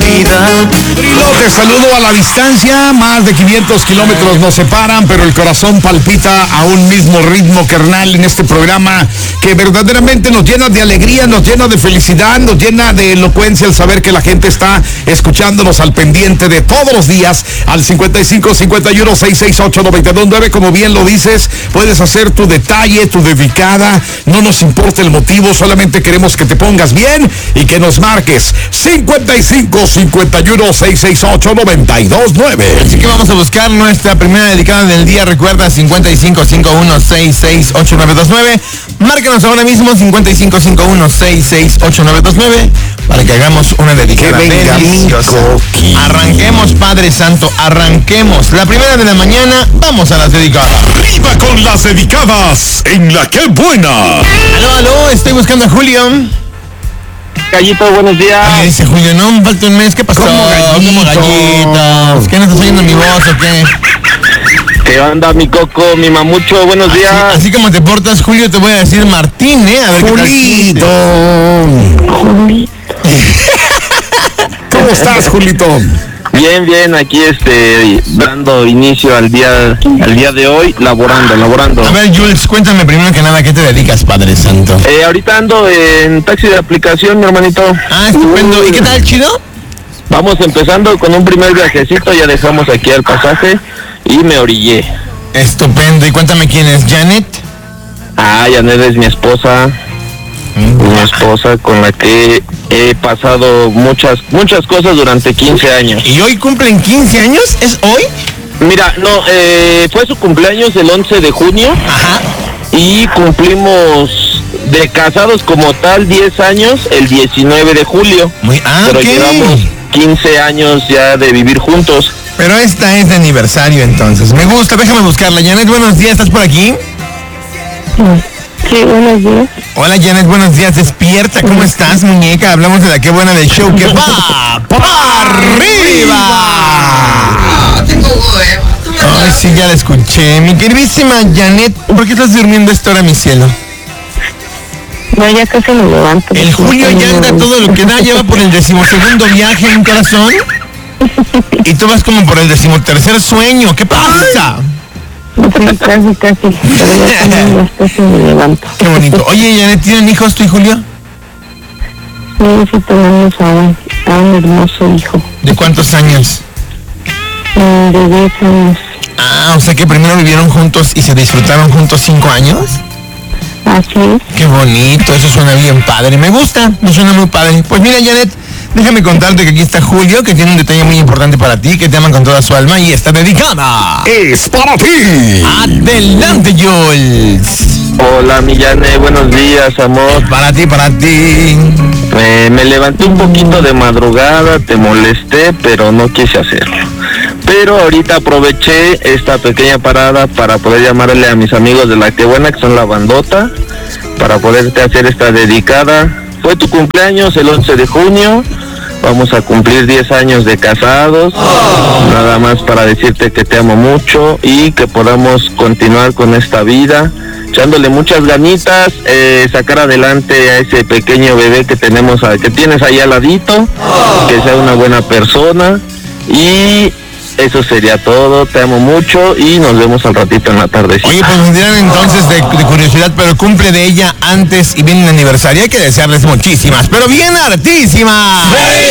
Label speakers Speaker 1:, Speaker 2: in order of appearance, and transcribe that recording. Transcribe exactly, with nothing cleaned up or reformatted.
Speaker 1: vida.
Speaker 2: Te saludo a la distancia, más de quinientos kilómetros nos separan, pero el corazón palpita a un mismo ritmo, carnal, en este programa que verdaderamente nos llena de alegría, nos llena de felicidad, nos llena de elocuencia el saber que la gente está escuchándonos al pendiente de todos los días al cincuenta y cinco, cincuenta y uno, seiscientos sesenta y ocho, noventa y dos nueve. Como bien lo dices, puedes hacer tu detalle, tu dedicada, no nos importa el motivo, solamente queremos que te pongas bien y que nos marques cincuenta y cinco, cincuenta y uno, seiscientos sesenta y ocho, noventa y dos nueve.
Speaker 3: Así que vamos a buscar nuestra primera dedicada del día. Recuerda, cincuenta y cinco, cincuenta y uno, sesenta y seis, ocho nueve dos nueve. Márcanos ahora mismo, cincuenta y cinco, cincuenta y uno, sesenta y seis, ocho nueve dos nueve, para que hagamos una dedicada deliciosa. Arranquemos, Padre Santo, arranquemos. La primera de la mañana, vamos a las dedicadas.
Speaker 2: ¡Arriba con las dedicadas! ¡En la que buena!
Speaker 3: Aló, aló, estoy buscando a Julio.
Speaker 4: Gallito, buenos días.
Speaker 3: Oye, dice Julio, no, me falta un mes. ¿Qué pasó?
Speaker 2: ¿Cómo gallito?
Speaker 3: ¿Cómo gallitos? ¿Qué no estás oyendo mi voz o qué?
Speaker 4: ¿Qué onda, mi coco, mi mamucho? Buenos días.
Speaker 3: Así, así como te portas, Julio, te voy a decir Martín, ¿eh? A ver
Speaker 2: Julito.
Speaker 4: Julito.
Speaker 2: ¿Cómo estás, Julito?
Speaker 4: Bien, bien, aquí este, dando inicio al día, al día de hoy, laborando, laborando.
Speaker 3: A ver, Jules, cuéntame primero que nada, ¿a qué te dedicas, Padre Santo?
Speaker 4: Eh, ahorita ando en taxi de aplicación, mi hermanito.
Speaker 3: Ah, estupendo. ¿Y qué tal, chido?
Speaker 4: Vamos empezando con un primer viajecito, ya dejamos aquí el pasaje y me orillé.
Speaker 3: Estupendo. ¿Y cuéntame quién es? ¿Janet?
Speaker 4: Ah, Janet es mi esposa. Mi esposa con la que he pasado muchas muchas cosas durante quince años.
Speaker 3: ¿Y hoy cumplen quince años? ¿Es hoy?
Speaker 4: Mira, no, eh, fue su cumpleaños el once de junio.
Speaker 3: Ajá.
Speaker 4: Y cumplimos de casados como tal diez años el diecinueve de julio.
Speaker 3: Muy, ah,
Speaker 4: pero
Speaker 3: ok.
Speaker 4: llevamos quince años ya de vivir juntos.
Speaker 3: Pero esta es de aniversario, entonces. Me gusta, déjame buscarla. Janet, buenos días, ¿estás por aquí?
Speaker 5: Sí, buenos días.
Speaker 3: Hola, Janet, buenos días. Despierta, ¿cómo estás, muñeca? Hablamos de la que buena del show que va para arriba. Ay, sí, ya la escuché. Mi queridísima Janet, ¿por qué estás durmiendo a esta hora, mi cielo?
Speaker 5: No, ya casi me levanto.
Speaker 3: El Julio ya anda todo lo que da, lleva por el decimosegundo viaje en un corazón. Y tú vas como por el decimotercer sueño. ¿Qué pasa?
Speaker 5: Sí, casi, casi. Pero ya también casi me levanto.
Speaker 3: Qué bonito. Oye, Janet, ¿tienen hijos tú y Julio?
Speaker 5: Sí, sí tenemos a un, a un hermoso hijo.
Speaker 3: ¿De cuántos años?
Speaker 5: Mm, De diez años.
Speaker 3: Ah, o sea que primero vivieron juntos y se disfrutaron juntos cinco años.
Speaker 5: Así es.
Speaker 3: Qué bonito, eso suena bien padre. Me gusta, me suena muy padre. Pues mira, Janet, déjame contarte que aquí está Julio, que tiene un detalle muy importante para ti, que te aman con toda su alma y está dedicada.
Speaker 2: ¡Es para ti!
Speaker 3: Adelante, Jules.
Speaker 4: Hola, mi Janet, buenos días, amor.
Speaker 3: Para ti, para ti.
Speaker 4: Eh, me levanté un poquito de madrugada, te molesté, pero no quise hacerlo. Pero ahorita aproveché esta pequeña parada para poder llamarle a mis amigos de La Que Buena, que son la bandota, para poderte hacer esta dedicada. Fue tu cumpleaños el once de junio, vamos a cumplir diez años de casados. Nada más para decirte que te amo mucho y que podamos continuar con esta vida, echándole muchas ganitas, eh, sacar adelante a ese pequeño bebé que tenemos, que tienes ahí al ladito, que sea una buena persona. Y eso sería todo, te amo mucho y nos vemos al ratito en la tarde.
Speaker 3: Oye, pues me dirán entonces de, de curiosidad, pero cumple de ella antes y viene el aniversario. Hay que desearles muchísimas, pero bien hartísimas.